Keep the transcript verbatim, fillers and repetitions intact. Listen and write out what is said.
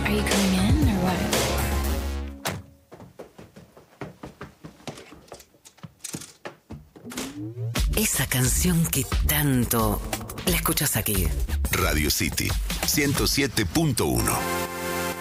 Are you coming in or what? Esa canción que tanto la escuchas aquí. Radio City ciento siete punto uno.